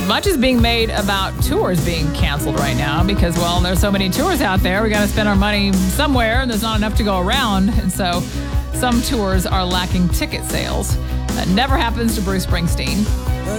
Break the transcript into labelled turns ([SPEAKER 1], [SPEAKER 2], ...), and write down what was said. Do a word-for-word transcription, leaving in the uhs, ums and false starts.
[SPEAKER 1] much is being made about tours being canceled right now because, well, there's so many tours out there. We got to spend our money somewhere, and there's not enough to go around. And so some tours are lacking ticket sales. That never happens to Bruce Springsteen.